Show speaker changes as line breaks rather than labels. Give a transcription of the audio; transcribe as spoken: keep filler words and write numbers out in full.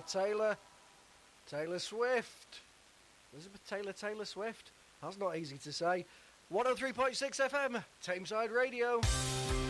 Taylor, Taylor Swift. Elizabeth Taylor, Taylor Swift. That's not easy to say. one oh three point six F M, Tameside Radio.